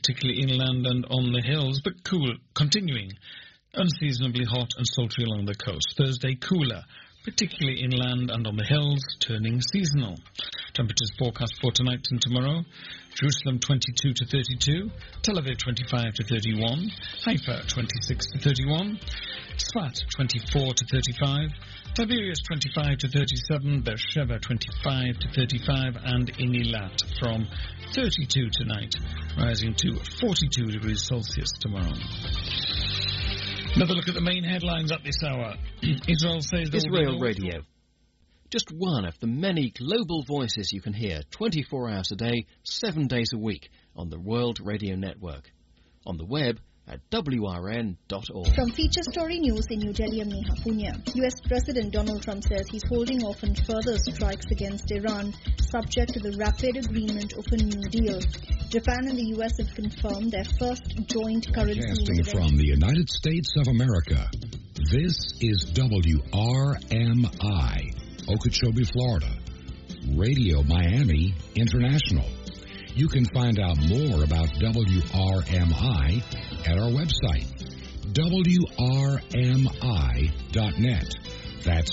particularly inland and on the hills, but cool, continuing. Unseasonably hot and sultry along the coast. Thursday, cooler, particularly inland and on the hills, turning seasonal. Temperatures forecast for tonight and tomorrow. Jerusalem 22 to 32, Tel Aviv 25 to 31, Haifa 26 to 31, Sfat 24 to 35, Tiberias 25 to 37, Beersheba 25 to 35, and in Eilat from 32 tonight, rising to 42 degrees Celsius tomorrow. Another look at the main headlines at this hour. Israel says... Israel Radio. Just one of the many global voices you can hear 24 hours a day, 7 days a week on the World Radio Network. On the web at WRN.org. From Feature Story News in New Delhi, I'm Neha Punya. US President Donald Trump says he's holding off on further strikes against Iran, subject to the rapid agreement of a new deal. Japan and the US have confirmed their first joint currency intervention. From the United States of America, this is WRMI, Okeechobee, Florida, Radio Miami International. You can find out more about WRMI at our website, WRMI.net. That's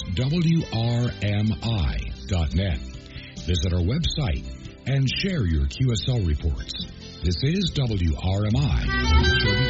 WRMI.net. Visit our website and share your QSL reports. This is WRMI.